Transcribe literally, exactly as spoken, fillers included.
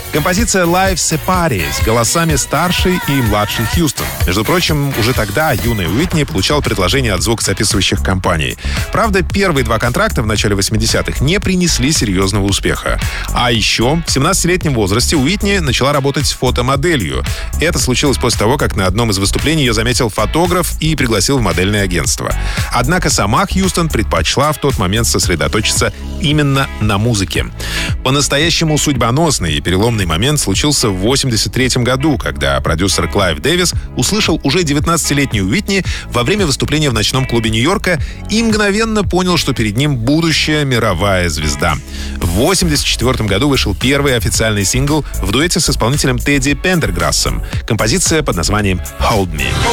Композиция «Life's a Party» с голосами старшей и младшей Хьюстон. Между прочим, уже тогда юная Уитни получала предложения от звукозаписывающих компаний. Правда, первые два контракта в начале восьмидесятых не принесли серьезного успеха. А еще в семнадцатилетнем возрасте Уитни начала работать с фотомоделью. Это случилось после того, как на одном из выступлений ее заметил фотограф и пригласил в модельное агентство. Однако сама Хьюстон предпочла в тот момент сосредоточиться именно на музыке. По-настоящему судьбоносный и переломный момент случился в восемьдесят третьем году, когда продюсер Клайв Дэвис услышал уже девятнадцатилетнюю Уитни во время выступления в ночном клубе Нью-Йорка и мгновенно понял, что перед ним будущая мировая звезда. В восемьдесят четвертом году вышел первый официальный сингл в дуэте с исполнителем Тедди Пендерграссом. Композиция под названием «Hold Me».